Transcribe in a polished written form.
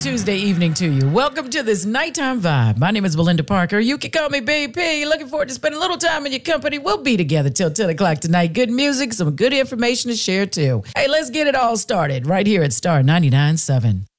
Tuesday evening to you. Welcome to this nighttime vibe. My name is Belinda Parker. You can call me BP. Looking forward to spending a little time in your company. We'll be together till 10 o'clock tonight. Good music, some good information to share too. Hey, let's get it all started right here at Star 99.7.